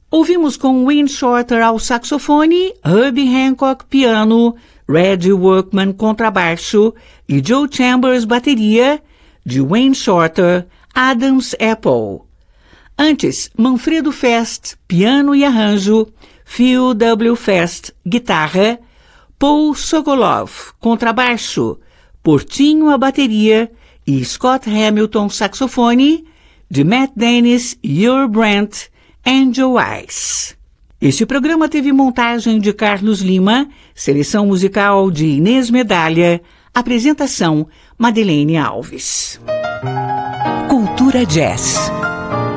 Ouvimos com Wayne Shorter ao saxofone, Herbie Hancock piano, Reggie Workman contrabaixo e Joe Chambers bateria, de Wayne Shorter, Adam's Apple. Antes, Manfredo Fest, piano e arranjo, Phil W. Fest, guitarra, Paul Sokolov, contrabaixo, Portinho a bateria e Scott Hamilton saxofone, de Matt Dennis, Ur Brandt, Angel Eyes. Este programa teve montagem de Carlos Lima, seleção musical de Inês Medalha, apresentação Madeleine Alves. Cultura Jazz.